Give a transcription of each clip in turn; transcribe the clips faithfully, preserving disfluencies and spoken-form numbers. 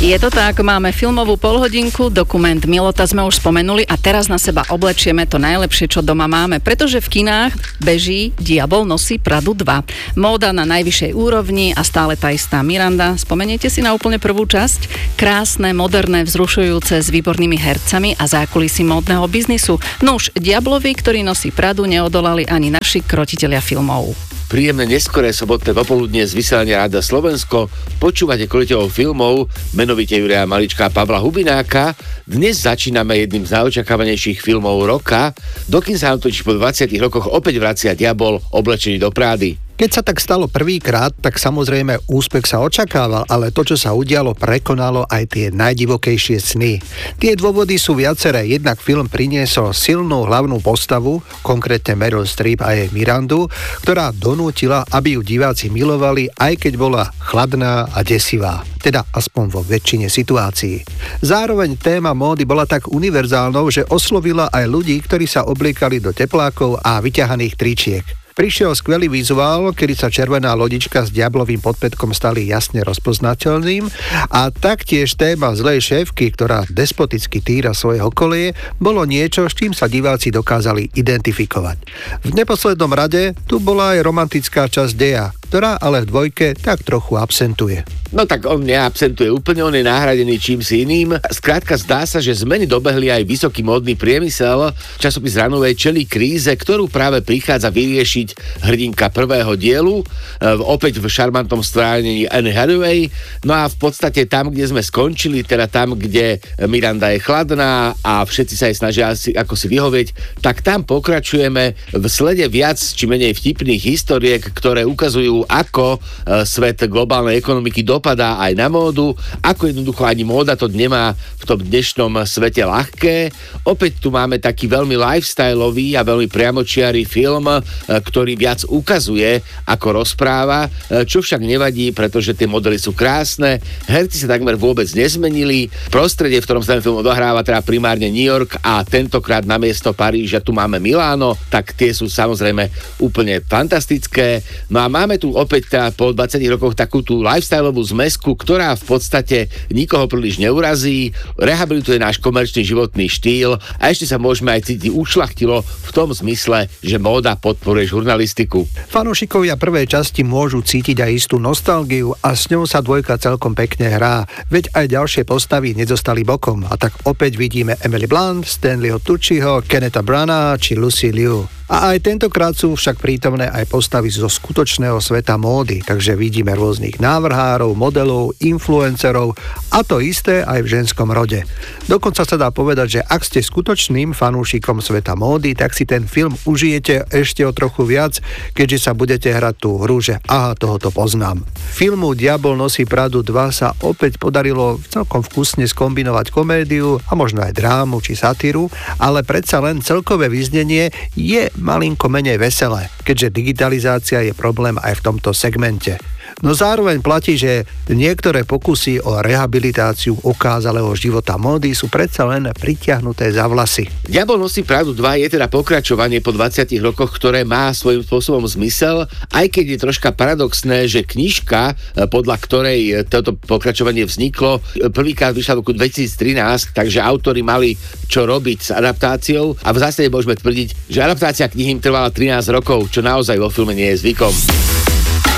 Je to tak, máme filmovú polhodinku, dokument Milota sme už spomenuli a teraz na seba oblečieme to najlepšie, čo doma máme, pretože v kinách beží Diabol nosí Pradu dva. Móda na najvyššej úrovni a stále tá istá Miranda. Spomeniete si na úplne prvú časť? Krásne, moderné, vzrušujúce s výbornými hercami a zákulisí módneho biznisu. Nuž, Diablovi, ktorý nosí Pradu, neodolali ani naši krotitelia filmov. Príjemné neskoré sobotné popoludnie z vysielania Rádia Slovensko. Počúvate Krotiteľov filmov, menovite Juraja Malička a Pavla Hubináka. Dnes začíname jedným z najočakávanejších filmov roka. Dokým sa nám totiž po dvadsiatich rokoch opäť vracia Diabol oblečený do Prády. Keď sa tak stalo prvýkrát, tak samozrejme úspech sa očakával, ale to, čo sa udialo, prekonalo aj tie najdivokejšie sny. Tie dôvody sú viaceré. Jednak film priniesol silnú hlavnú postavu, konkrétne Meryl Streep a jej Mirandu, ktorá donútila, aby ju diváci milovali, aj keď bola chladná a desivá. Teda aspoň vo väčšine situácií. Zároveň téma módy bola tak univerzálnou, že oslovila aj ľudí, ktorí sa obliekali do teplákov a vyťahaných tričiek. Prišiel skvelý vizuál, kedy sa červená lodička s diablovým podpätkom stali jasne rozpoznateľným a taktiež téma zlej šéfky, ktorá despoticky týra svoje okolie, bolo niečo, s čím sa diváci dokázali identifikovať. V neposlednom rade tu bola aj romantická časť deja, ktorá ale v dvojke tak trochu absentuje. No tak on neabsentuje úplne, on je nahradený čímsi iným. Skrátka zdá sa, že zmeny dobehli aj vysoký módny priemysel. Časopis Runway čelí kríze, ktorú práve prichádza vyriešiť hrdinka prvého dielu, opäť v šarmantnom stránení Anne Hathaway. No a v podstate tam, kde sme skončili, teda tam, kde Miranda je chladná a všetci sa jej snažia asi, ako si vyhovieť, tak tam pokračujeme v slede viac či menej vtipných historiek, ktoré ukazujú, ako svet globálnej ekonomiky do dopadá aj na módu, ako jednoducho ani móda to nemá v tom dnešnom svete ľahké. Opäť tu máme taký veľmi lifestyleový a veľmi priamočiarý film, ktorý viac ukazuje, ako rozpráva, čo však nevadí, pretože tie modely sú krásne, herci sa takmer vôbec nezmenili, prostredie, v ktorom sa ten film odohráva, teda primárne New York a tentokrát namiesto Paríža tu máme Miláno, tak tie sú samozrejme úplne fantastické. No a máme tu opäť teda po dvadsiatich rokoch takú tú lifestyleovú zmesku, ktorá v podstate nikoho príliš neurazí, rehabilituje náš komerčný životný štýl a ešte sa môžeme aj cítiť ušľachtilo v tom zmysle, že móda podporuje žurnalistiku. Fanúšikovia prvej časti môžu cítiť aj istú nostalgiu a s ňou sa dvojka celkom pekne hrá, veď aj ďalšie postavy nezostali bokom a tak opäť vidíme Emily Blunt, Stanleyho Tucciho, Kennetha Branagha či Lucy Liu. A aj tentokrát sú však prítomné aj postavy zo skutočného sveta módy, takže vidíme rôznych návrhárov, modelov, influencerov a to isté aj v ženskom rode. Dokonca sa dá povedať, že ak ste skutočným fanúšikom sveta módy, tak si ten film užijete ešte o trochu viac, keďže sa budete hrať tú hru, že aha, tohoto poznám. Filmu Diabol nosí Pradu dva sa opäť podarilo celkom vkusne skombinovať komédiu a možno aj drámu či satíru, ale predsa len celkové vyznenie je malinko menej veselé, keďže digitalizácia je problém aj v tomto segmente. No zároveň platí, že niektoré pokusy o rehabilitáciu ukázalého života módy sú predsa len pritiahnuté za vlasy. Diabol nosí Pradu dva je teda pokračovanie po dvadsiatich rokoch, ktoré má svojím spôsobom zmysel, aj keď je troška paradoxné, že knižka, podľa ktorej toto pokračovanie vzniklo, prvýkrát vyšla v roku dvetisíctrinásť, takže autori mali čo robiť s adaptáciou a v zásade môžeme tvrdiť, že adaptácia knihy im trvala trinásť rokov, čo naozaj vo filme nie je zvykom.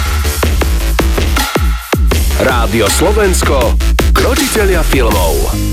Rádio Slovensko, krotitelia filmov.